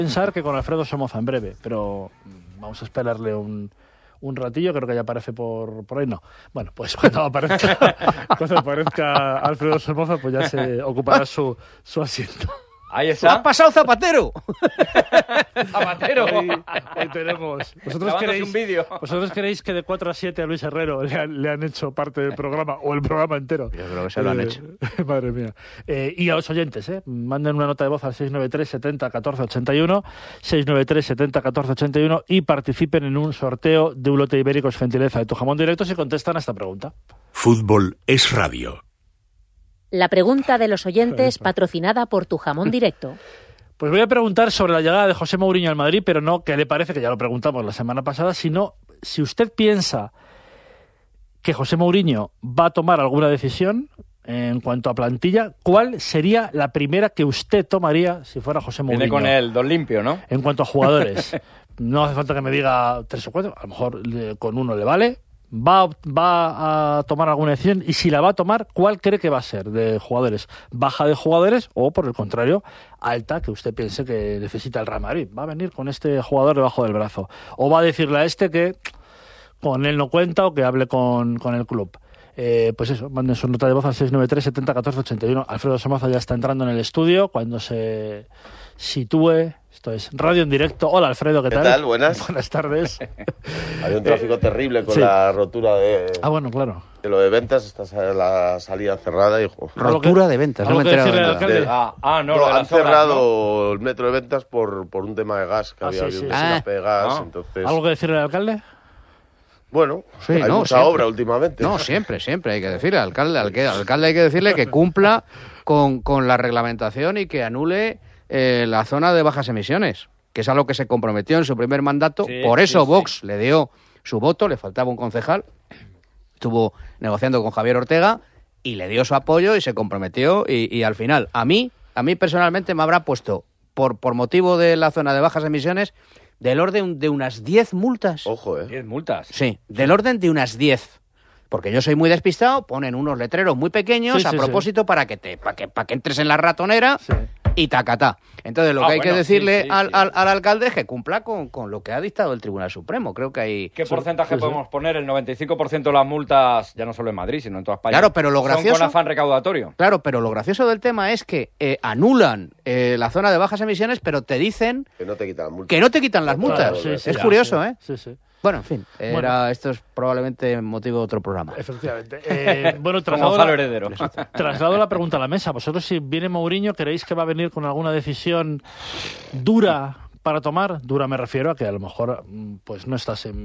Pensar que con Alfredo Somoza en breve, pero vamos a esperarle un ratillo, creo que ya aparece por ahí, no. Bueno, pues cuando aparezca Alfredo Somoza, pues ya se ocupará su asiento. Ahí está. ¡Ha pasado Zapatero! ¡Zapatero! Ahí tenemos. ¿Vosotros creéis que de 4 a 7 a Luis Herrero le han hecho parte del programa o el programa entero? Yo creo que se lo han hecho. Madre mía. Y a los oyentes, manden una nota de voz al 693 70 14 81, 693 70 14 81 y participen en un sorteo de un lote ibéricos gentileza de Tu Jamón Directo si contestan a esta pregunta. Fútbol es radio. La pregunta de los oyentes patrocinada por Tu Jamón Directo. Pues voy a preguntar sobre la llegada de José Mourinho al Madrid, pero no qué le parece, que ya lo preguntamos la semana pasada, sino si usted piensa que José Mourinho va a tomar alguna decisión en cuanto a plantilla, ¿cuál sería la primera que usted tomaría si fuera José Mourinho? Viene con el dos limpio, ¿no? En cuanto a jugadores. No hace falta que me diga 3 o 4, a lo mejor con uno le vale. ¿Va a tomar alguna decisión? Y si la va a tomar, ¿cuál cree que va a ser de jugadores? ¿Baja de jugadores o, por el contrario, alta, que usted piense que necesita el Real Madrid? ¿Va a venir con este jugador debajo del brazo? ¿O va a decirle a este que con él no cuenta o que hable con el club? Pues eso, manden su nota de voz al 693 70 14 81. Alfredo Somoza ya está entrando en el estudio. Cuando se sitúe, esto es Radio en Directo. Hola Alfredo, ¿qué tal? ¿Qué tal? Buenas. Buenas tardes. Hay un tráfico terrible con sí. la rotura de... Bueno, claro. De lo de ventas, está la salida cerrada y... Rotura de ventas, no me he enterado de nada. Han cerrado el metro de ventas por un tema de gas, que había habido un escape de gas, entonces... ¿Algo que decirle al alcalde? Bueno, sí, hay mucha siempre. obra últimamente. No, siempre hay que decirle al alcalde hay que decirle que cumpla con la reglamentación y que anule la zona de bajas emisiones, que es a lo que se comprometió en su primer mandato. Sí, por eso Vox le dio su voto, le faltaba un concejal, estuvo negociando con Javier Ortega y le dio su apoyo y se comprometió y al final, a mí personalmente me habrá puesto, por motivo de la zona de bajas emisiones, del orden de unas 10 multas. Ojo, 10 multas. Sí, del orden de unas 10. Porque yo soy muy despistado, ponen unos letreros muy pequeños a propósito para que entres en la ratonera y tacatá. Entonces lo que hay que decirle al alcalde es que cumpla con lo que ha dictado el Tribunal Supremo. Creo que hay... ¿Qué porcentaje podemos poner? El 95% de las multas, ya no solo en Madrid, sino en toda España, claro, pero lo gracioso, son con afán recaudatorio. Claro, pero lo gracioso del tema es que anulan la zona de bajas emisiones, pero te dicen que no te quitan las multas. Que no te quitan las multas. Claro, es curioso, ¿eh? Sí, sí. Bueno, en fin, esto es probablemente motivo de otro programa. Efectivamente. Bueno, traslado la pregunta a la mesa. Vosotros, si viene Mourinho, ¿creéis que va a venir con alguna decisión dura para tomar? Dura me refiero a que a lo mejor pues no estás en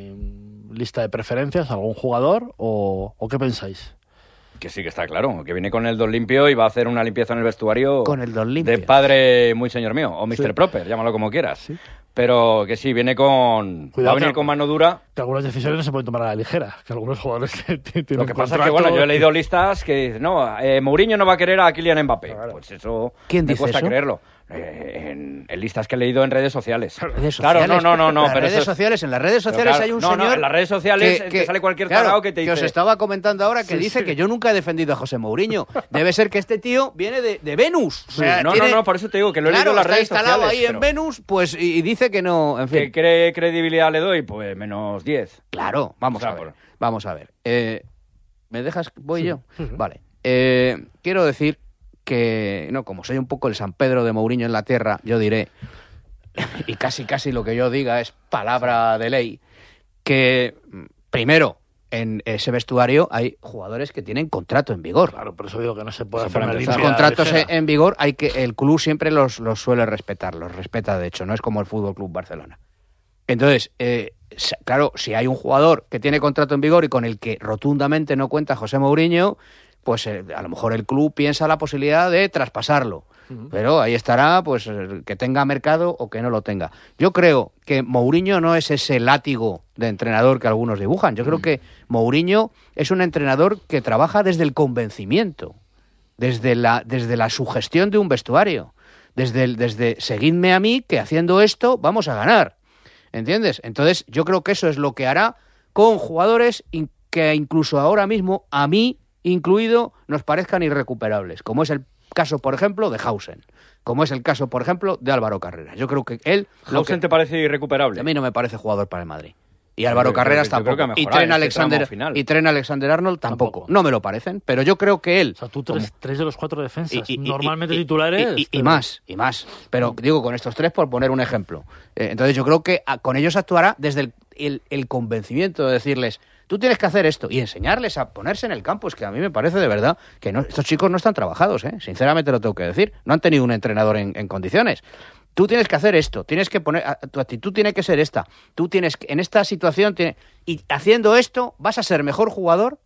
mi lista de preferencias, algún jugador, o ¿qué pensáis? Que sí, que está claro, que viene con el dos limpio y va a hacer una limpieza en el vestuario con el dos limpio. De padre muy señor mío, o Mr. Proper, llámalo como quieras. ¿Sí? Pero que sí, viene con... Cuidado, va a venir con mano dura. Que algunas decisiones no se pueden tomar a la ligera, que algunos jugadores tienen Lo que pasa es que, bueno, yo he leído listas que dicen, Mourinho no va a querer a Kylian Mbappé. Claro. Pues eso ¿Quién me dice cuesta eso? Creerlo. En listas que he leído en redes sociales. ¿Redes sociales? Claro, no. En las redes sociales hay un señor... en las redes sociales te sale cualquier tarao que te dice... Que os estaba comentando ahora que dice que yo nunca he defendido a José Mourinho. Debe ser que este tío viene de Venus. O sea, no, por eso te digo que lo he leído en las redes sociales. Está instalado ahí en Venus, pues, y dice que no, en fin. ¿Qué credibilidad le doy? Pues menos 10. Claro, vamos a ver. ¿Me dejas? ¿Voy yo? Vale. Quiero decir que, como soy un poco el San Pedro de Mourinho en la tierra, yo diré, y casi lo que yo diga es palabra de ley, que primero, en ese vestuario hay jugadores que tienen contrato en vigor. Claro, por eso digo que no se puede hacer una Los limpia contratos ligera. en vigor, el club siempre los suele respetar, los respeta de hecho, no es como el Fútbol Club Barcelona. Entonces, claro, si hay un jugador que tiene contrato en vigor y con el que rotundamente no cuenta José Mourinho, pues a lo mejor el club piensa la posibilidad de traspasarlo. Pero ahí estará, pues, que tenga mercado o que no lo tenga. Yo creo que Mourinho no es ese látigo de entrenador que algunos dibujan. Yo creo que Mourinho es un entrenador que trabaja desde el convencimiento, desde la sugestión de un vestuario, desde seguidme a mí, que haciendo esto vamos a ganar. ¿Entiendes? Entonces, yo creo que eso es lo que hará con jugadores que incluso ahora mismo, a mí incluido, nos parezcan irrecuperables, como es el caso, por ejemplo, de Hausen, como es el caso, por ejemplo, de Álvaro Carreras. Yo creo que él... ¿Hausen te parece irrecuperable? A mí no me parece jugador para el Madrid. Y Álvaro Carreras tampoco. Y Trent Alexander-Arnold tampoco. No me lo parecen, pero yo creo que él... O sea, tú tres de los 4 defensas, normalmente titulares... Y más. Pero digo, con estos 3 por poner un ejemplo. Entonces yo creo que con ellos actuará desde el convencimiento de decirles, tú tienes que hacer esto, y enseñarles a ponerse en el campo. Es que a mí me parece de verdad que estos chicos no están trabajados, sinceramente lo tengo que decir. No han tenido un entrenador en condiciones. Tú tienes que hacer esto, tienes que poner, tu actitud tiene que ser esta. Tú tienes que, en esta situación, y haciendo esto vas a ser mejor jugador,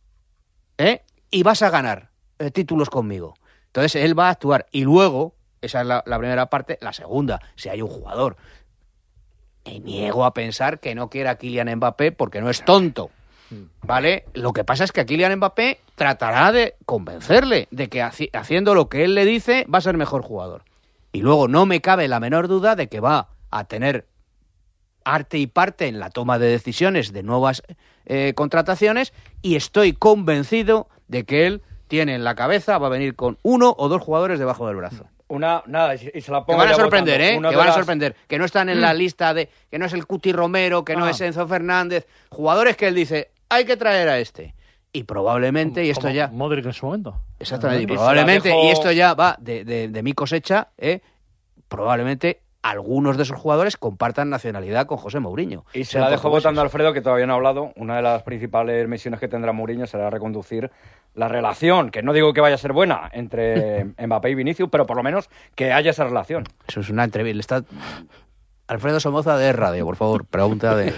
y vas a ganar títulos conmigo. Entonces él va a actuar. Y luego, esa es la primera parte. La segunda, si hay un jugador, me niego a pensar que no quiera a Kylian Mbappé porque no es tonto, ¿vale? Lo que pasa es que a Kylian Mbappé tratará de convencerle de que haciendo lo que él le dice va a ser mejor jugador. Y luego no me cabe la menor duda de que va a tener arte y parte en la toma de decisiones de nuevas contrataciones, y estoy convencido de que él tiene en la cabeza, va a venir con 1 o 2 jugadores debajo del brazo. Y se la pongo. Que van a sorprender, que van a sorprender. Que no están en la lista de... Que no es el Cuti Romero, que no es Enzo Fernández. Jugadores que él dice, hay que traer a este. Y probablemente, y esto ya... Modric en su momento. Exactamente, y probablemente, y esto ya va de mi cosecha, probablemente algunos de esos jugadores compartan nacionalidad con José Mourinho. Y se la dejo votando a Alfredo, que todavía no ha hablado. Una de las principales misiones que tendrá Mourinho será reconducir la relación, que no digo que vaya a ser buena, entre Mbappé y Vinicius, pero por lo menos que haya esa relación. Eso es una entrevista. Alfredo Somoza de Radio, por favor, pregunta de...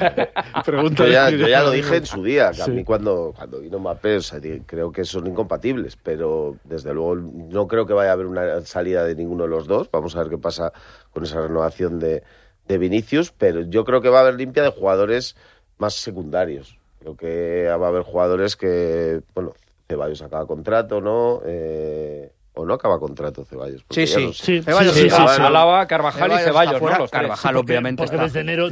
Yo ya lo dije en su día, que a mí cuando vino Mbappé, creo que son incompatibles, pero desde luego no creo que vaya a haber una salida de ninguno de los dos. Vamos a ver qué pasa con esa renovación de Vinicius, pero yo creo que va a haber limpia de jugadores más secundarios. Creo que va a haber jugadores que, bueno, Ceballos acaba contrato, ¿no? ¿O no acaba contrato Ceballos? Sí. Ceballos Alaba, Carvajal y Ceballos, ¿no? Los Carvajal obviamente porque está. Desde enero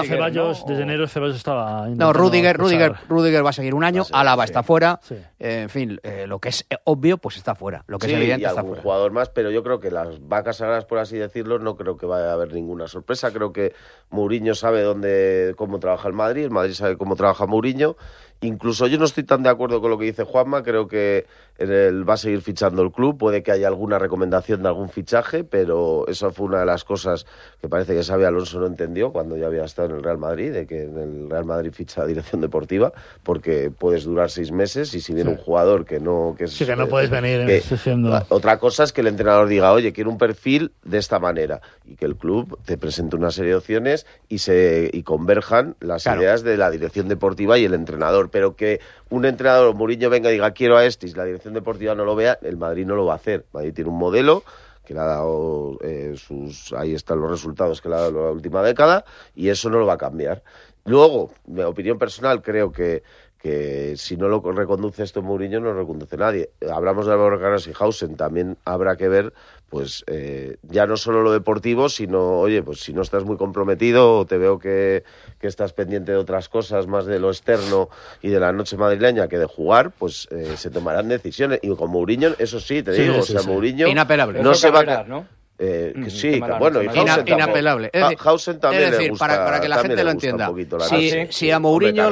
Ceballos estaba... No, Rudiger va a seguir un año, Alaba está fuera. Sí. En fin, lo que es obvio, pues está fuera. Lo que es evidente está fuera. Jugador más, pero yo creo que las vacas sagradas, por así decirlo, no creo que vaya a haber ninguna sorpresa. Creo que Mourinho sabe cómo trabaja el Madrid sabe cómo trabaja Mourinho. Incluso yo no estoy tan de acuerdo con lo que dice Juanma, creo que va a seguir fichando el club, puede que haya alguna recomendación de algún fichaje, pero eso fue una de las cosas que parece que Xabi Alonso no entendió cuando ya había estado en el Real Madrid, de que en el Real Madrid ficha dirección deportiva, porque puedes durar 6 meses y si viene un jugador que no puedes venir siendo... Otra cosa es que el entrenador diga, oye, quiero un perfil de esta manera, y que el club te presente una serie de opciones y converjan las ideas de la dirección deportiva y el entrenador. Pero que un entrenador, Mourinho, venga y diga quiero a este y la dirección deportiva no lo vea, el Madrid no lo va a hacer. Madrid tiene un modelo que le ha dado ahí están los resultados que le ha dado la última década, y eso no lo va a cambiar. Luego, mi opinión personal, creo que si no lo reconduce esto Mourinho, no lo reconduce nadie. Hablamos de Álvaro Carreras y Hausen, también habrá que ver, pues ya no solo lo deportivo, sino, oye, pues si no estás muy comprometido o te veo que estás pendiente de otras cosas, más de lo externo y de la noche madrileña que de jugar, pues se tomarán decisiones. Y con Mourinho, eso sí, te digo, Mourinho... Inapelable. No se va a... ¿no? Bueno, y Hausen inapelable. Hausen también es decir, le gusta, para que la gente lo entienda, si a Mourinho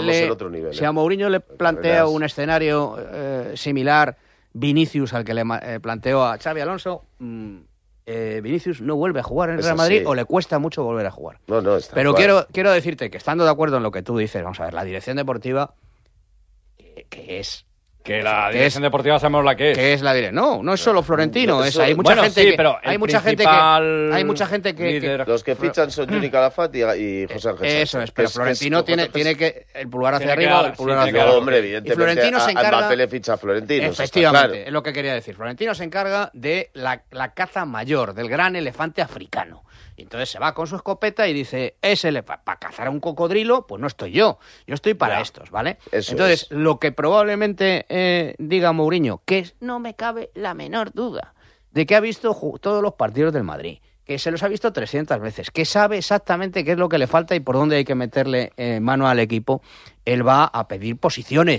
le plantea un escenario similar, Vinicius, al que le planteó a Xabi Alonso, Vinicius no vuelve a jugar en el Real Madrid, o le cuesta mucho volver a jugar. Pero quiero decirte que, estando de acuerdo en lo que tú dices, vamos a ver, la dirección deportiva, que es... Que la dirección deportiva sabemos la que es. ¿Qué es la dirección? No es solo Florentino, hay mucha gente que los que fichan son Juni Calafat y José Ángel. Eso es, pero Florentino tiene que el pulgar hacia arriba, el pulgar hacia abajo. Hombre, evidentemente, y Florentino se encarga, a Mbappé le ficha a Florentino. Efectivamente, es lo que quería decir. Florentino se encarga de la caza mayor, del gran elefante africano. Y entonces se va con su escopeta y dice, para cazar a un cocodrilo, pues no estoy yo estoy para estos, ¿vale? Entonces, lo que probablemente diga Mourinho, que no me cabe la menor duda de que ha visto todos los partidos del Madrid, que se los ha visto 300 veces, que sabe exactamente qué es lo que le falta y por dónde hay que meterle mano al equipo, él va a pedir posiciones.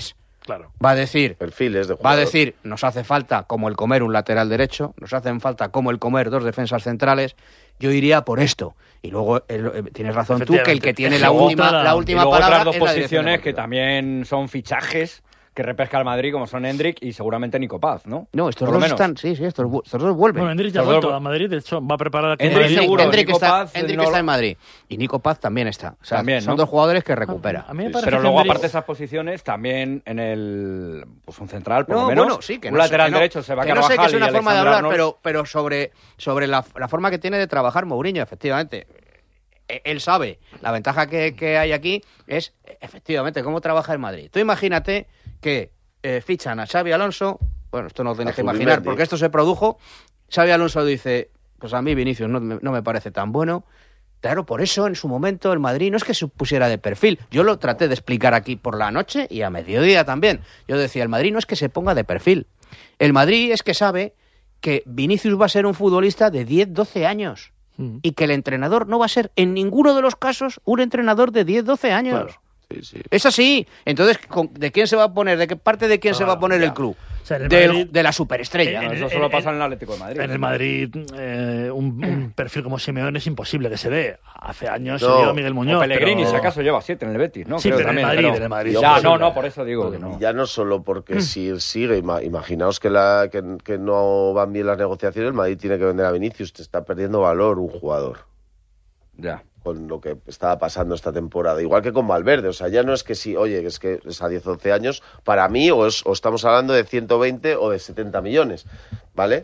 Claro. Va a decir, Perfiles de va a jugador. decir, nos hace falta como el comer un lateral derecho, nos hacen falta como el comer 2 defensas centrales. Yo iría por esto. Y luego tienes razón tú, que el que tiene la Luego última, otra- la Y última luego palabra otras dos es la dirección posiciones que deportiva. también son fichajes que repesca el Madrid, como son Hendrik y seguramente Nico Paz, ¿no? No, estos Por lo dos menos. están, sí, estos dos vuelven. Bueno, Hendrik ya ha Los dos- vuelto a Madrid, de hecho, va a preparar aquí en Hendrik Madrid. seguro, Hendrik Nico está, Paz, Hendrik no está lo- en Madrid. Y Nico Paz también está. O sea, También, son ¿no? dos jugadores que recupera. A mí me parece Pero que luego, Hendrik- aparte de esas posiciones, también en el. Pues un central, por No, lo menos. bueno, sí, que un no sé, lateral que no- derecho se va a que no sé que es Carvajal una y forma de Alexander hablar, Arnold. pero sobre la forma que tiene de trabajar Mourinho, efectivamente. Él sabe, la ventaja que hay aquí es, efectivamente, cómo trabaja el Madrid. Tú imagínate que fichan a Xabi Alonso, bueno, esto no lo tienes A que imaginar, Zubimendi. porque esto se produjo. Xabi Alonso dice, pues a mí Vinicius no me parece tan bueno. Claro, por eso en su momento el Madrid no es que se pusiera de perfil. Yo lo traté de explicar aquí por la noche y a mediodía también. Yo decía, el Madrid no es que se ponga de perfil. El Madrid es que sabe que Vinicius va a ser un futbolista de 10, 12 años. Y que el entrenador no va a ser en ninguno de los casos un entrenador de 10, 12 años. Claro. Sí, sí. Es así. Entonces, ¿de quién se va a poner? ¿De qué parte de quién se va a poner el club? O sea, en el De Madrid- la superestrella. No, eso solo pasa en el Atlético de Madrid. En el Madrid, un perfil como Simeone es imposible que se dé. Hace años No. se dio Miguel Muñoz. O Pellegrini, pero- si acaso lleva 7 en el Betis, ¿no? Sí, Creo pero en el también, Madrid, en el Madrid. Yo Ya, pues, no, por eso digo que no. Y ya no solo porque si sigue, imaginaos que no van bien las negociaciones, el Madrid tiene que vender a Vinicius, te está perdiendo valor un jugador Ya. con lo que estaba pasando esta temporada. Igual que con Valverde, o sea, ya no es que sí, oye, es que es a 10 o 11 años, para mí o estamos hablando de 120 o de 70 millones, ¿vale?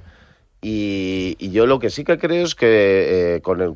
Y yo lo que sí que creo es que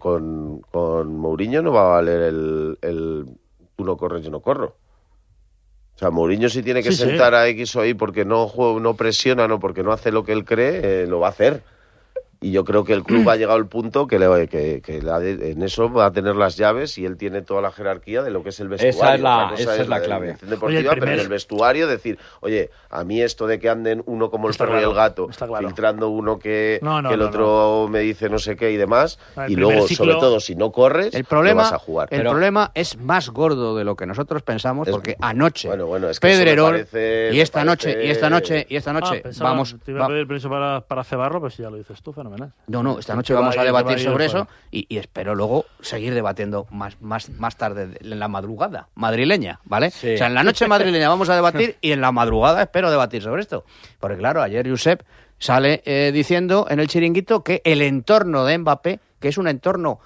con Mourinho no va a valer el tú no corres, yo no corro. O sea, Mourinho si tiene que Sí, sí. sentar a X o Y porque no presiona, no porque no hace lo que él cree, lo va a hacer. Y yo creo que el club ha llegado al punto que en eso va a tener las llaves y él tiene toda la jerarquía de lo que es el vestuario. Esa es la- Otra cosa esa es la la clave. dirección deportiva, Oye, el pero en primer- el vestuario decir, oye, a mí esto de que anden uno como el Está perro y claro, el gato, está claro. filtrando uno que el No, otro me dice no sé qué y demás, El y primer luego, ciclo- sobre todo, si no corres, El problema, no vas a jugar. el Pero- problema es más gordo de lo que nosotros pensamos, Es- porque anoche bueno, es que eso me Pedrerol parece- y esta me noche parece- y esta noche y esta Ah, noche pensaba- vamos Te iba a pedir permiso para cebarlo, pero si ya lo dices tú, fenomenal. no, esta noche Te va vamos a ir- te va debatir ir sobre fuera. eso y espero luego seguir debatiendo más tarde en la madrugada madrileña, ¿vale? Sí. O sea, en la noche madrileña vamos a debatir y en la madrugada espero debatir sobre esto. Porque claro, ayer Josep sale diciendo en el chiringuito que el entorno de Mbappé, que es un entorno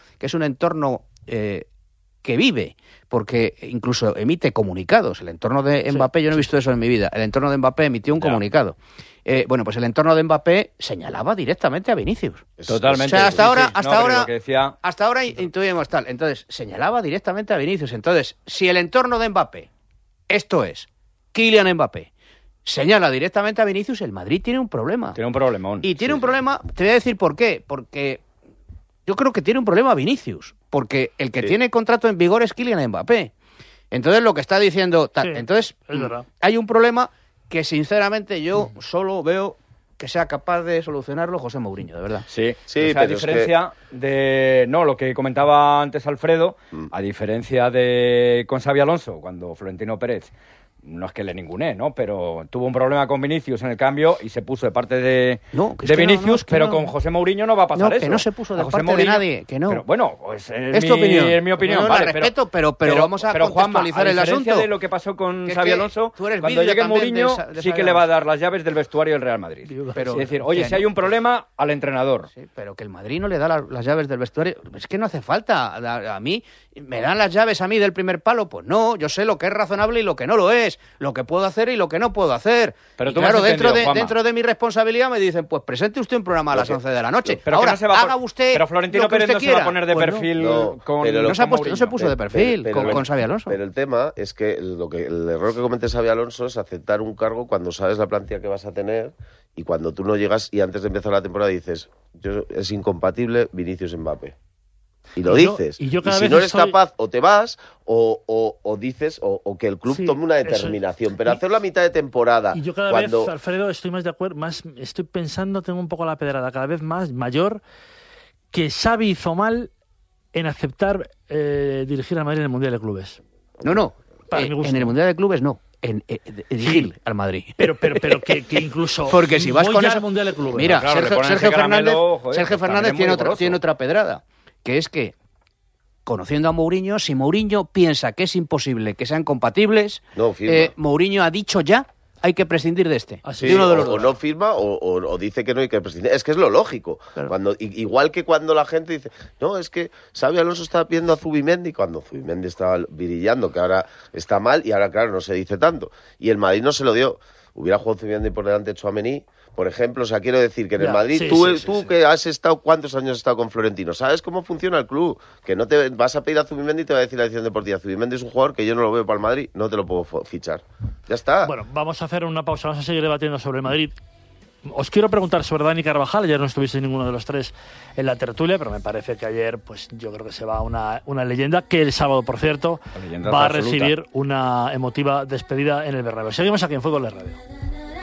que vive, porque incluso emite comunicados. El entorno de Mbappé, yo no he visto eso en mi vida, el entorno de Mbappé emitió un Ya. comunicado. Bueno, pues el entorno de Mbappé señalaba directamente a Vinicius. Totalmente. O sea, hasta ahora- No, hasta pero ahora- lo que decía... Hasta ahora intuimos tal. Entonces, señalaba directamente a Vinicius. Entonces, si el entorno de Mbappé, esto es, Kylian Mbappé, señala directamente a Vinicius, el Madrid tiene un problema. Tiene un problemón. Y tiene Sí, un sí. problema, te voy a decir por qué. Porque yo creo que tiene un problema Vinicius. Porque el que Sí. tiene contrato en vigor es Kylian Mbappé. Entonces, lo que está diciendo tal. Sí, Entonces, es verdad. hay un problema que, sinceramente, yo solo veo que sea capaz de solucionarlo José Mourinho, de verdad. Sí, Sí, esa pero es diferencia de... No, lo que comentaba antes Alfredo, a diferencia de con Xabi Alonso, cuando Florentino Pérez, no es que le ninguné, ¿no? Pero tuvo un problema con Vinicius en el cambio y se puso de parte de, No, que es de que no, Vinicius, no, es que pero no. con José Mourinho no va a pasar No, eso. que no se puso de A José parte de nadie, que no. Pero bueno, pues Es tu opinión. es mi opinión, No, la vale. respeto, pero vamos a Juanma, contextualizar a el diferencia asunto. de lo que pasó con Que es Xabi que Alonso, tú eres cuando viuda llegue también de Mourinho de sí Xabi que le va a Alonso. dar las llaves del vestuario del Real Madrid. Pero es decir, oye, que si hay un problema, al entrenador. Sí, pero que el Madrid no le da las llaves del vestuario. Es que no hace falta. A mí, ¿me dan las llaves a mí del primer palo? Pues no, yo sé lo que es razonable y lo que no lo es. Lo que puedo hacer y lo que no puedo hacer. Pero Y tú me has claro, entendido, Juanma. dentro de mi responsabilidad me dicen, pues presente usted un programa a las 11 de la noche. Pero que Ahora, no se va a haga usted Pero Florentino lo que Pérez usted no se va a quiera. poner de Pues no. perfil No, con pero No se, ha con puesto, no se Mourinho. puso de perfil Pero con Xabi Alonso. Pero el tema es que el error que comete Xabi Alonso es aceptar un cargo cuando sabes la plantilla que vas a tener y cuando tú no llegas y antes de empezar la temporada dices, es incompatible Vinicius Mbappé. Y lo Y yo- dices. y yo cada si vez no eres estoy- capaz, o te vas, o dices, o que el club Sí, tome una eso. determinación. Pero Y- hacerlo a mitad de temporada, Y yo cada cuando... vez, Alfredo, estoy más de acuerdo, estoy pensando, tengo un poco la pedrada cada vez más mayor, que Xavi hizo mal en aceptar dirigir al Madrid en el Mundial de Clubes. No, Para mi gusto. en el Mundial de Clubes no. Gil al Madrid. Pero que incluso Porque si vas voy con ya eso, al Mundial de Clubes. mira, Claro, le Sergio, ponen Sergio ese Fernández, caramelo, joder, Sergio también Fernández es muy doloroso. tiene otra pedrada, que es que conociendo a Mourinho, si Mourinho piensa que es imposible que sean compatibles, No, firma. Mourinho ha dicho ya, hay que prescindir de este. Así de uno de los o dos. no firma o dice que no hay que prescindir. Es que es lo lógico. Claro. Igual que cuando la gente dice, no, es que Xabi Alonso estaba pidiendo a Zubimendi, cuando Zubimendi estaba brillando, que ahora está mal y ahora, claro, no se dice tanto. Y el Madrid no se lo dio. Hubiera jugado Zubimendi por delante de Tchouaméni, por ejemplo. O sea, quiero decir que en el Madrid, tú que has estado, ¿cuántos años has estado con Florentino? ¿Sabes cómo funciona el club? Que no te vas a pedir a Zubimendi y te va a decir la dirección deportiva. Zubimendi es un jugador que yo no lo veo para el Madrid, no te lo puedo fichar. Ya está. Bueno, vamos a hacer una pausa, vamos a seguir debatiendo sobre el Madrid. Os quiero preguntar sobre Dani Carvajal. Ayer no estuvisteis ninguno de los tres en la tertulia, pero me parece que ayer, pues yo creo que se va una leyenda, que el sábado, por cierto, va a recibir una emotiva despedida en el Bernabéu. Seguimos aquí en Fútbol de Radio.